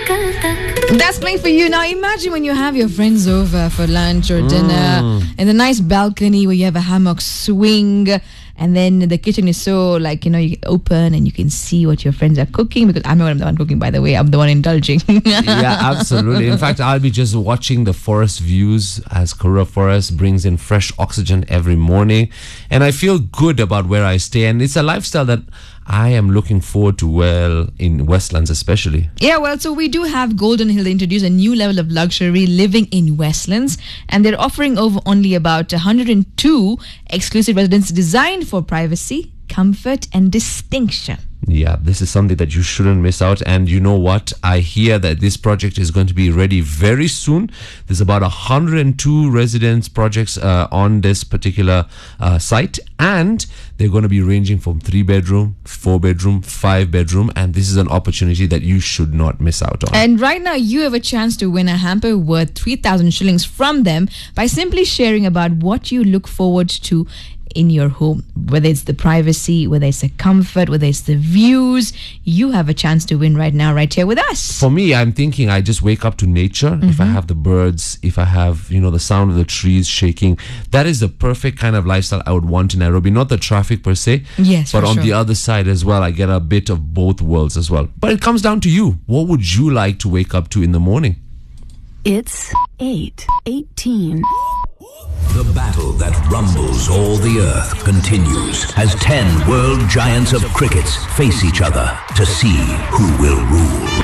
That's playing for you. Now imagine when you have your friends over for lunch or dinner in the nice balcony where you have a hammock swing, and then the kitchen is so you open and you can see what your friends are cooking, because I'm not the one cooking, by the way. I'm the one indulging. Yeah, absolutely. In fact, I'll be just watching the forest views as Karura Forest brings in fresh oxygen every morning, and I feel good about where I stay, and it's a lifestyle that I am looking forward to, well, in Westlands especially. Yeah, well, so we do have Golden Hill. They introduce a new level of luxury living in Westlands, and they're offering over only about 102 exclusive residences designed for privacy, comfort, and distinction. Yeah, this is something that you shouldn't miss out. And you know what? I hear that this project is going to be ready very soon. There's about 102 residence projects on this particular site, and they're going to be ranging from 3-bedroom, 4-bedroom, 5-bedroom, and this is an opportunity that you should not miss out on. And right now, you have a chance to win a hamper worth 3,000 shillings from them by simply sharing about what you look forward to in your home, whether it's the privacy, whether it's the comfort, whether it's the views. You have a chance to win right now, right here with us. For me, I'm thinking I just wake up to nature. If I have the birds, if I have, the sound of the trees shaking, that is the perfect kind of lifestyle I would want in Nairobi. Not the traffic per se, yes, but on sure. the other side as well, I get a bit of both worlds as well. But it comes down to you. What would you like to wake up to in the morning? It's 8:18. The battle that rumbles all the earth continues as 10 world giants of cricket face each other to see who will rule.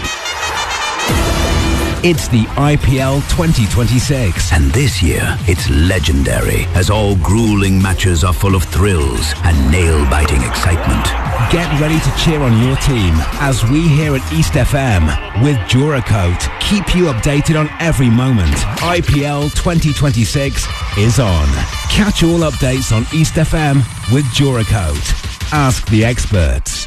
It's the IPL 2026. And this year, it's legendary as all grueling matches are full of thrills and nail-biting excitement. Get ready to cheer on your team as we here at East FM with Duracoat keep you updated on every moment. IPL 2026 is on. Catch all updates on East FM with Duracoat. Ask the experts.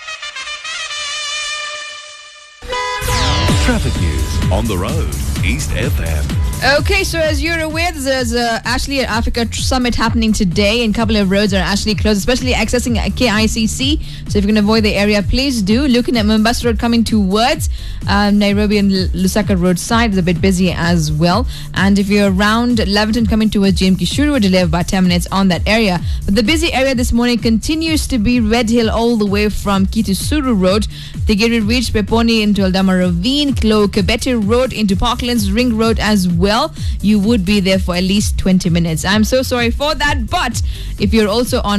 Traffic news on the road, East FM. Okay, so as you're aware, there's actually an Africa Summit happening today, and a couple of roads are actually closed, especially accessing KICC. So if you can avoid the area, please do. Looking at Mombasa Road coming towards Nairobi and Lusaka Road side is a bit busy as well. And if you're around Leventon coming towards JM Kishuru, a delay of about 10 minutes on that area. But the busy area this morning continues to be Red Hill all the way from Kitusuru Road. The gateway reached Peponi into Aldama Ravine, Kibete Road into Parklands Ring Road as well. You would be there for at least 20 minutes. I'm so sorry for that, but if you're also on